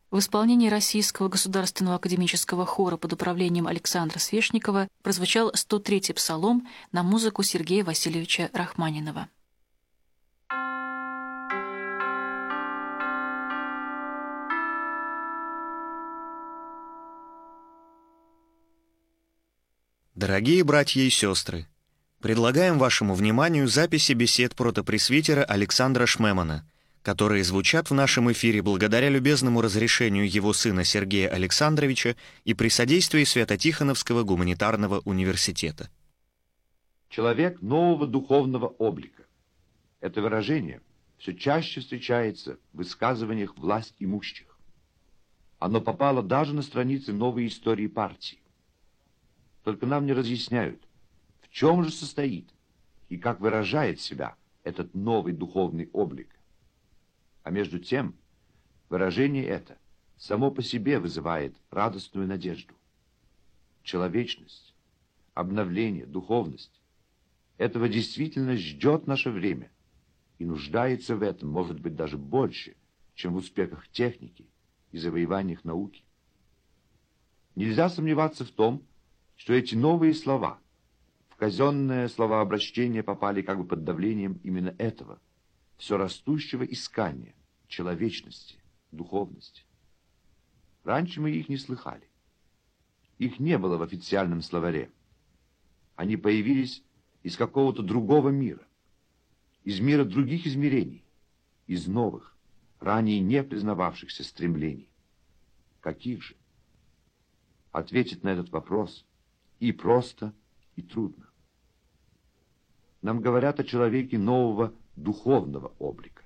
В исполнении Российского государственного академического хора под управлением Александра Свешникова прозвучал 103-й псалом на музыку Сергея Васильевича Рахманинова. Дорогие братья и сестры, предлагаем вашему вниманию записи бесед протопресвитера Александра Шмемана, которые звучат в нашем эфире благодаря любезному разрешению его сына Сергея Александровича и при содействии Свято-Тихоновского гуманитарного университета. Человек нового духовного облика. Это выражение все чаще встречается в высказываниях власть имущих. Оно попало даже на страницы новой истории партии. Только нам не разъясняют, в чем же состоит и как выражает себя этот новый духовный облик. А между тем, выражение это само по себе вызывает радостную надежду. Человечность, обновление, духовность — этого действительно ждет наше время и нуждается в этом, может быть, даже больше, чем в успехах техники и завоеваниях науки. Нельзя сомневаться в том, что эти новые слова в казенное словообращение попали как бы под давлением именно этого, все растущего искания человечности, духовности. Раньше мы их не слыхали. Их не было в официальном словаре. Они появились из какого-то другого мира, из мира других измерений, из новых, ранее не признававшихся стремлений. Каких же? Ответить на этот вопрос и просто, и трудно. Нам говорят о человеке нового духовного облика.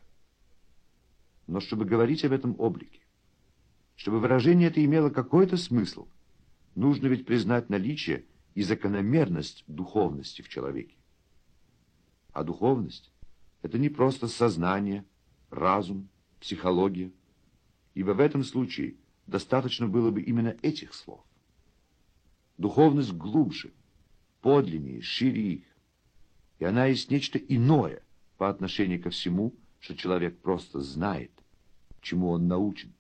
Но чтобы говорить об этом облике, чтобы выражение это имело какой-то смысл, нужно ведь признать наличие и закономерность духовности в человеке. А духовность — это не просто сознание, разум, психология, ибо в этом случае достаточно было бы именно этих слов. Духовность глубже, подлиннее, шире их, и она есть нечто иное по отношению ко всему, что человек просто знает, чему он научен.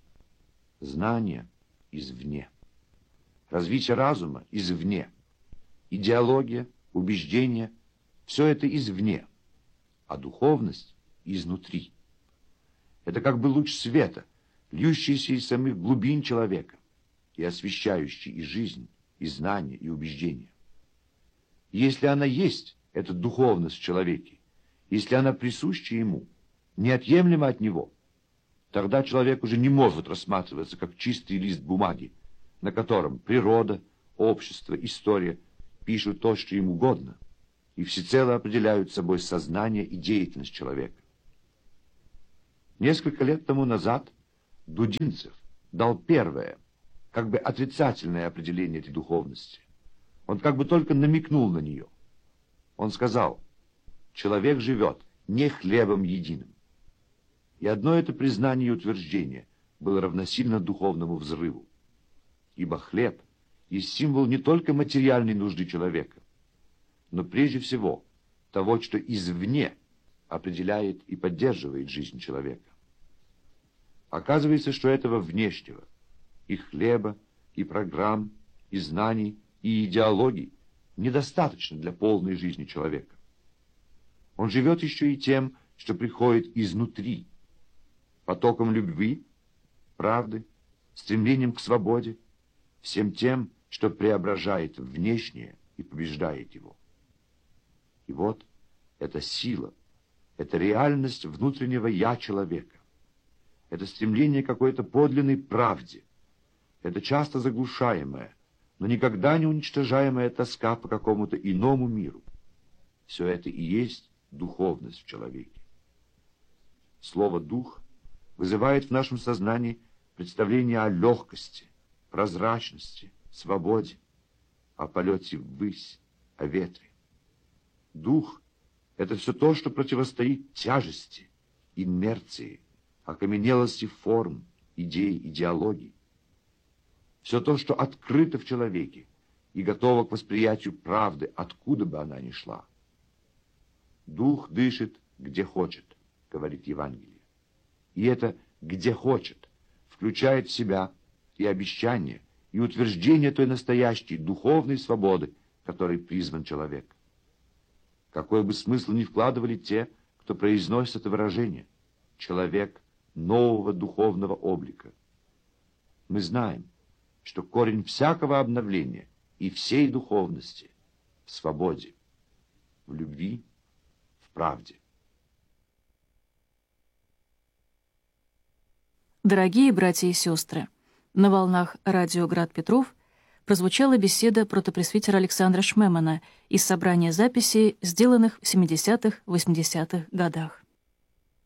Знание извне, развитие разума извне, идеология, убеждения — все это извне, а духовность изнутри. Это как бы луч света, льющийся из самых глубин человека и освещающий и жизнь, и знания, и убеждения. Если она есть, эта духовность в человеке, если она присуща ему, неотъемлема от него, тогда человек уже не может рассматриваться как чистый лист бумаги, на котором природа, общество, история пишут то, что им угодно, и всецело определяют собой сознание и деятельность человека. Несколько лет тому назад Дудинцев дал первое, как бы отрицательное определение этой духовности. Он как бы только намекнул на нее. Он сказал: человек живет не хлебом единым. И одно это признание и утверждение было равносильно духовному взрыву. Ибо хлеб есть символ не только материальной нужды человека, но прежде всего того, что извне определяет и поддерживает жизнь человека. Оказывается, что этого внешнего, и хлеба, и программ, и знаний, и идеологий недостаточно для полной жизни человека. Он живет еще и тем, что приходит изнутри, потоком любви, правды, стремлением к свободе, всем тем, что преображает внешнее и побеждает его. И вот эта сила, эта реальность внутреннего «я» человека, это стремление к какой-то подлинной правде, это часто заглушаемая, но никогда не уничтожаемая тоска по какому-то иному миру. Все это и есть духовность в человеке. Слово «дух» вызывает в нашем сознании представление о легкости, прозрачности, свободе, о полете ввысь, о ветре. Дух — это все то, что противостоит тяжести, инерции, окаменелости форм, идей, идеологий. Все то, что открыто в человеке и готово к восприятию правды, откуда бы она ни шла. Дух дышит, где хочет, говорит Евангелие. И это «где хочет» в включает в себя и обещание, и утверждение той настоящей духовной свободы, которой призван человек. Какой бы смысл ни вкладывали те, кто произносит это выражение «человек нового духовного облика», мы знаем, что корень всякого обновления и всей духовности в свободе, в любви, в правде. Дорогие братья и сестры, на волнах радио «Град Петров» прозвучала беседа протопресвитера Александра Шмемана из собрания записей, сделанных в 70-80-х годах.